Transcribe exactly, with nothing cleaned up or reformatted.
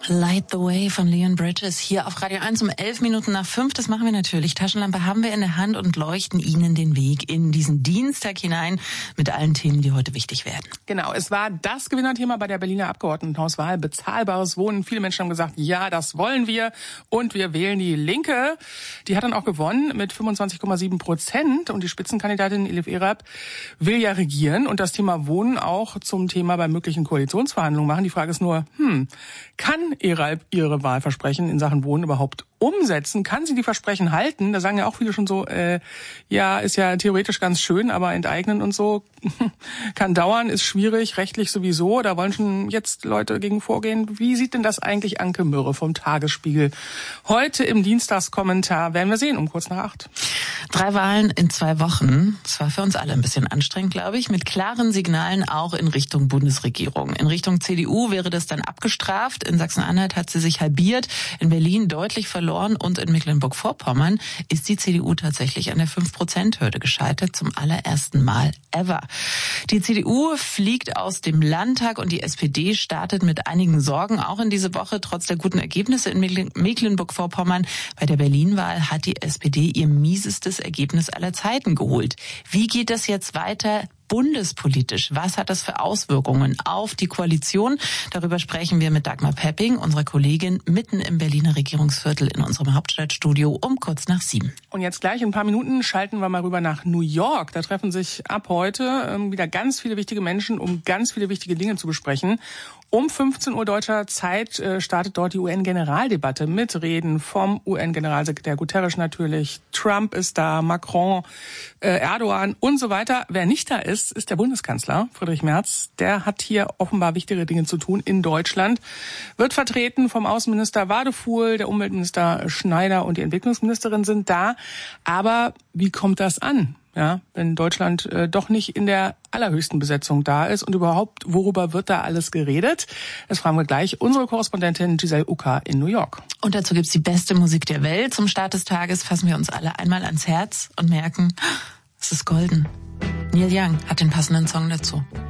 Light the Way von Leon Bridges hier auf Radio eins um elf Minuten nach fünf. Das machen wir natürlich. Taschenlampe haben wir in der Hand und leuchten Ihnen den Weg in diesen Dienstag hinein mit allen Themen, die heute wichtig werden. Genau, es war das Gewinnerthema bei der Berliner Abgeordnetenhauswahl. Bezahlbares Wohnen. Viele Menschen haben gesagt, ja, das wollen wir. Und wir wählen die Linke. Die hat dann auch gewonnen mit fünfundzwanzig Komma sieben Prozent. Und die Spitzenkandidatin Elif Erab will ja regieren und das Thema Wohnen auch zum Thema bei möglichen Koalitionsverhandlungen machen. Die Frage ist nur, hm, kann Erab ihre Wahlversprechen in Sachen Wohnen überhaupt umsetzen? Kann sie die Versprechen halten? Da sagen ja auch viele schon so, äh, ja, ist ja theoretisch ganz schön, aber enteignen und so kann dauern, ist schwierig, rechtlich sowieso. Da wollen schon jetzt Leute gegen vorgehen. Wie sieht denn das eigentlich Anke Mürre vom Tagesspiegel? Heute im Dienstagskommentar werden wir sehen, um kurz nach acht. Drei Wahlen in zwei Wochen. Das war für uns alle ein bisschen anstrengend, glaube ich, mit klaren Signalen auch in Richtung Bundesregierung. In Richtung C D U wäre das dann abgestraft. In Sachsen-Anhalt hat sie sich halbiert, in Berlin deutlich verloren und in Mecklenburg-Vorpommern ist die C D U tatsächlich an der fünf Prozent Hürde gescheitert, zum allerersten Mal ever. Die C D U fliegt aus dem Landtag und die S P D startet mit einigen Sorgen auch in diese Woche, trotz der guten Ergebnisse in Mecklenburg-Vorpommern. Bei der Berlin-Wahl hat die S P D ihr miesestes Ergebnis aller Zeiten geholt. Wie geht das jetzt weiter bundespolitisch? Was hat das für Auswirkungen auf die Koalition? Darüber sprechen wir mit Dagmar Pepping, unserer Kollegin, mitten im Berliner Regierungsviertel in unserem Hauptstadtstudio um kurz nach sieben. Und jetzt gleich in ein paar Minuten schalten wir mal rüber nach New York. Da treffen sich ab heute ähm, wieder ganz viele wichtige Menschen, um ganz viele wichtige Dinge zu besprechen. Um fünfzehn Uhr deutscher Zeit äh, startet dort die U N-Generaldebatte mit Reden vom U N-Generalsekretär Guterres natürlich. Trump ist da, Macron, äh, Erdogan und so weiter. Wer nicht da ist, ist der Bundeskanzler Friedrich Merz. Der hat hier offenbar wichtigere Dinge zu tun in Deutschland. Wird vertreten vom Außenminister Wadefuhl, der Umweltminister Schneider und die Entwicklungsministerin sind da. Aber wie kommt das an? Ja, wenn Deutschland äh, doch nicht in der allerhöchsten Besetzung da ist und überhaupt, worüber wird da alles geredet? Das fragen wir gleich unsere Korrespondentin Giselle Uka in New York. Und dazu gibt's die beste Musik der Welt. Zum Start des Tages fassen wir uns alle einmal ans Herz und merken, es ist golden. Neil Young hat den passenden Song dazu.